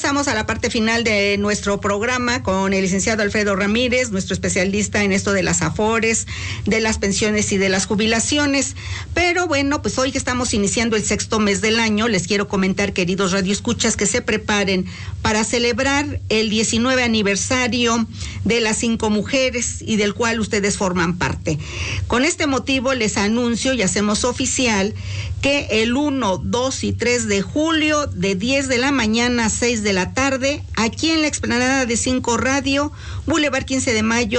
estamos a la parte final de nuestro programa con el licenciado Alfredo Ramírez, nuestro especialista en esto de las afores, de las pensiones y de las jubilaciones. Pero bueno, pues hoy que estamos iniciando el 6º mes del año, les quiero comentar, queridos radioescuchas, que se preparen para celebrar el 19 aniversario de las 5 mujeres y del cual ustedes forman parte. Con este motivo les anuncio y hacemos oficial que el 1, 2 y 3 de julio, de 10 de la mañana a 6 de la tarde, aquí en la explanada de 5 Radio, Boulevard 15 de Mayo,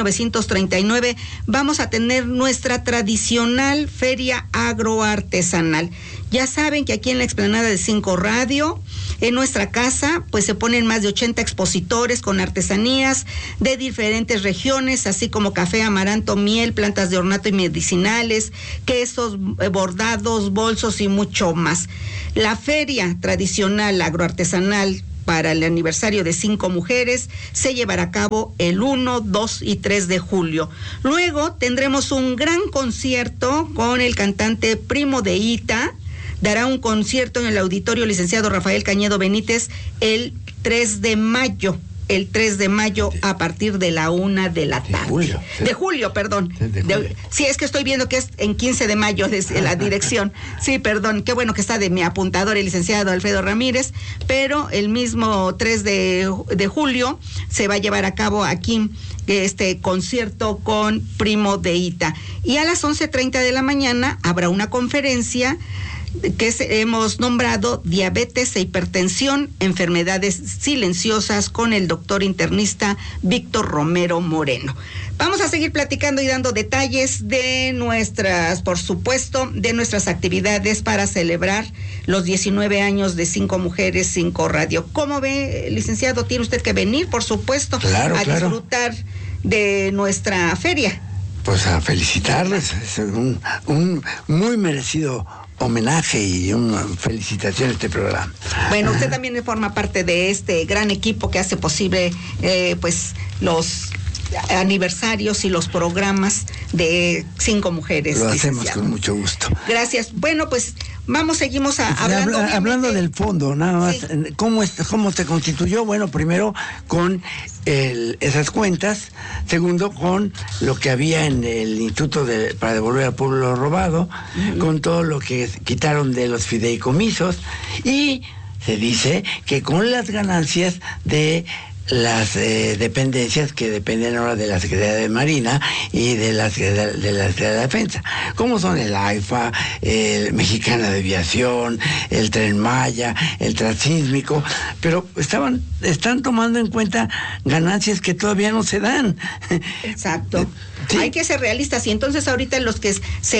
2939, vamos a tener nuestra tradicional feria agroartesanal. Ya saben que aquí en la explanada de 5 Radio, en nuestra casa, pues se ponen más de 80 expositores con artesanías de diferentes regiones, así como café, amaranto, miel, plantas de ornato y medicinales, quesos, bordados, bolsos y mucho más. La feria tradicional agroartesanal para el aniversario de 5 mujeres se llevará a cabo el 1, 2 y 3 de julio. Luego tendremos un gran concierto con el cantante Primo de Ita. Dará un concierto en el auditorio licenciado Rafael Cañedo Benítez el 3 de mayo. El 3 de mayo a partir de la 1 de la tarde. De julio, perdón. Sí, es que estoy viendo que es en 15 de mayo desde la dirección. Sí, perdón, qué bueno que está de mi apuntador el licenciado Alfredo Ramírez, pero el mismo 3 de julio se va a llevar a cabo aquí este concierto con Primo de Ita. Y a las 11:30 de la mañana habrá una conferencia que hemos nombrado Diabetes e Hipertensión, Enfermedades Silenciosas, con el doctor internista Víctor Romero Moreno. Vamos a seguir platicando y dando detalles de nuestras, por supuesto, de nuestras actividades para celebrar los 19 años de 5 Mujeres, 5 Radio. ¿Cómo ve, licenciado? Tiene usted que venir, por supuesto, a disfrutar de nuestra feria. Pues a felicitarles, es un muy merecido homenaje y una felicitación a este programa. Bueno, usted también forma parte de este gran equipo que hace posible pues los aniversarios y los programas de 5 mujeres. Lo hacemos con mucho gusto. Gracias. Bueno, pues seguimos hablando del fondo, nada más. Sí. ¿Cómo se constituyó? Bueno, primero con esas cuentas, segundo con lo que había en el Instituto para devolver al pueblo lo robado, con todo lo que quitaron de los fideicomisos, y se dice que con las ganancias de las dependencias que dependen ahora de la Secretaría de Marina y de la Secretaría de Defensa, como son el AIFA, el Mexicana de Aviación, el Tren Maya, el Transísmico, pero están tomando en cuenta ganancias que todavía no se dan. Exacto. Sí. Hay que ser realistas, y entonces ahorita los que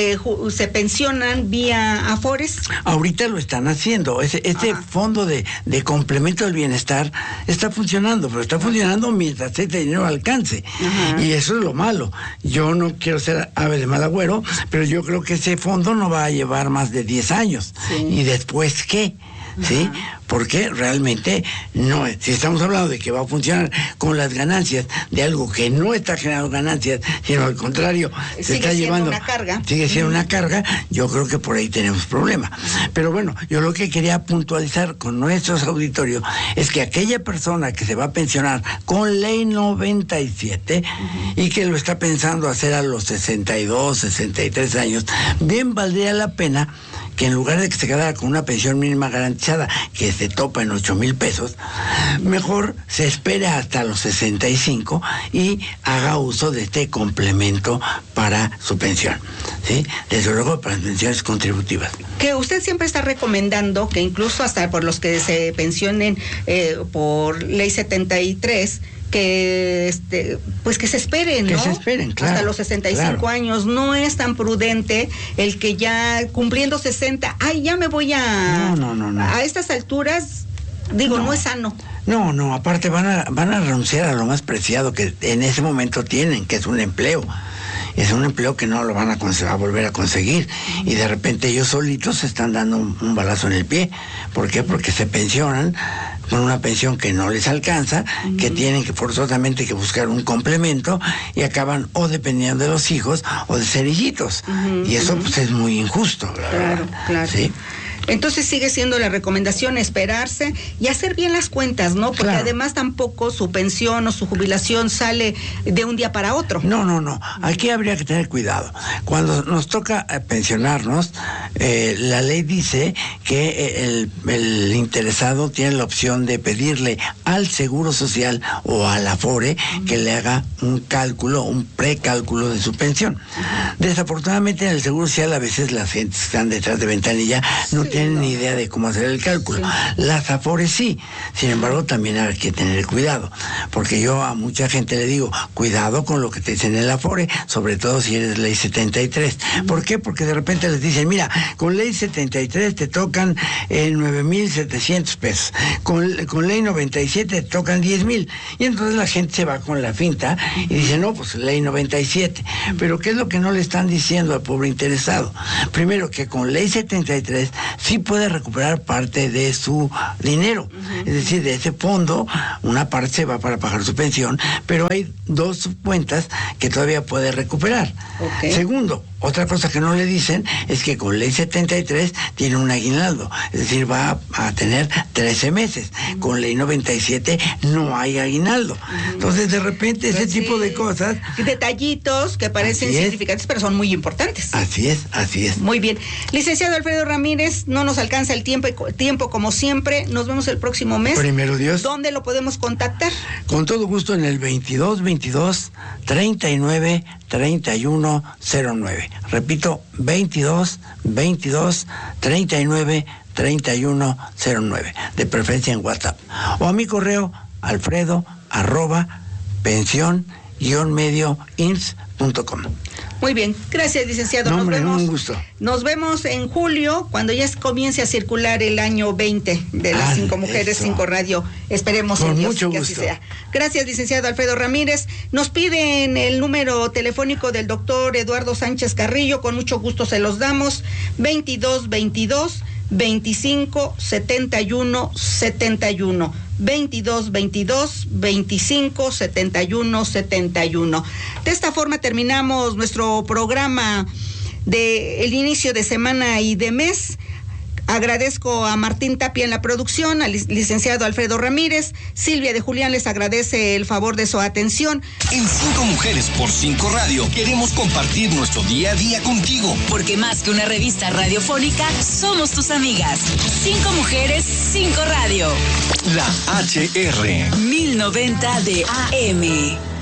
se pensionan vía Afores. Ahorita lo están haciendo. Este fondo de complemento del bienestar está funcionando, pero está funcionando mientras este dinero alcance. Y eso es lo malo. Yo no quiero ser ave de mal agüero, pero yo creo que ese fondo no va a llevar más de 10 años. Sí. ¿Y después qué? ¿Sí? Porque realmente no, si estamos hablando de que va a funcionar con las ganancias de algo que no está generando ganancias, sino al contrario, se está llevando una carga. Sigue siendo una carga, yo creo que por ahí tenemos problema. Pero bueno, yo lo que quería puntualizar con nuestros auditorios es que aquella persona que se va a pensionar con ley 97 y que lo está pensando hacer a los 62, 63 años, bien valdría la pena que en lugar de que se quedara con una pensión mínima garantizada que se topa en 8,000 pesos, mejor se espere hasta los 65 y haga uso de este complemento para su pensión, ¿sí? Desde luego para las pensiones contributivas. Que usted siempre está recomendando que incluso hasta por los que se pensionen por ley 73, que pues que se esperen, ¿no? Que se esperen, claro. Hasta los 65 años. No es tan prudente el que ya cumpliendo 60, ya me voy a... No. A estas alturas, no es sano. No, aparte van a renunciar a lo más preciado que en ese momento tienen, que es un empleo. Es un empleo que no lo van a volver a conseguir. Y de repente ellos solitos se están dando un balazo en el pie. ¿Por qué? Porque se pensionan con una pensión que no les alcanza, que tienen que forzosamente que buscar un complemento y acaban o dependiendo de los hijos o de ser hijitos. Y eso pues es muy injusto, la verdad. Claro. ¿Sí? Entonces sigue siendo la recomendación esperarse y hacer bien las cuentas, ¿no? Porque claro, además tampoco su pensión o su jubilación sale de un día para otro. No. Aquí habría que tener cuidado. Cuando nos toca pensionarnos, la ley dice que el interesado tiene la opción de pedirle al Seguro Social o a la Afore que le haga un precálculo de su pensión. Desafortunadamente en el Seguro Social a veces las gentes que están detrás de ventanilla no tienen ni idea de cómo hacer el cálculo. Las Afores sí. Sin embargo, también hay que tener cuidado, porque yo a mucha gente le digo, cuidado con lo que te dicen en el Afore, sobre todo si eres ley 73. ¿Por qué? Porque de repente les dicen, mira, con ley 73 te tocan 9,700 pesos, con ley 97 te tocan 10,000, y entonces la gente se va con la finta y dice, no, pues ley 97. Pero ¿qué es lo que no le están diciendo al pobre interesado? Primero, que con ley 73 sí puede recuperar parte de su dinero, es decir, de ese fondo, una parte se va para pagar su pensión, pero hay 2 cuentas que todavía puede recuperar. Segundo, otra cosa que no le dicen es que con ley 73 tiene un aguinaldo, es decir, va a tener 13 meses. Con ley 97 no hay aguinaldo. Entonces, de repente, ese tipo de cosas... Detallitos que parecen insignificantes, pero son muy importantes. Así es. Muy bien. Licenciado Alfredo Ramírez, no nos alcanza el tiempo como siempre. Nos vemos el próximo mes. Primero Dios. ¿Dónde lo podemos contactar? Con todo gusto en el 2222 39 31 09. Repito, 2222 39 31 09. De preferencia en WhatsApp. O a mi correo alfredo@pension-medio-ins.com. Muy bien, gracias, licenciado. No, hombre, un gusto. Nos vemos en julio, cuando ya comience a circular el año 20 de las 5 Mujeres, 5 Radio. Esperemos en Dios que así sea. Gracias, licenciado Alfredo Ramírez. Nos piden el número telefónico del doctor Eduardo Sánchez Carrillo, con mucho gusto se los damos, 2222 25 71 71. 2222 25 71 71. De esta forma terminamos nuestro programa de el inicio de semana y de mes. Agradezco a Martín Tapia en la producción, al licenciado Alfredo Ramírez. Silvia de Julián les agradece el favor de su atención. En 5 Mujeres por 5 Radio queremos compartir nuestro día a día contigo. Porque más que una revista radiofónica, somos tus amigas. 5 Mujeres, 5 Radio. La HR 1090 de AM.